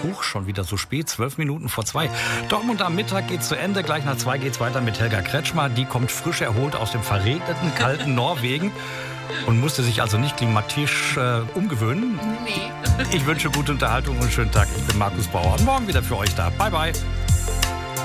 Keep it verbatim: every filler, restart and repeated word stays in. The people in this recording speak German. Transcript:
Huch, schon wieder so spät, zwölf Minuten vor zwei. Dortmund am Mittag geht's zu Ende. Gleich nach zwei geht's weiter mit Helga Kretschmer. Die kommt frisch erholt aus dem verregneten, kalten Norwegen und musste sich also nicht klimatisch äh, umgewöhnen. Nee. Ich wünsche gute Unterhaltung und einen schönen Tag. Ich bin Markus Bauer. Morgen wieder für euch da. Bye, bye.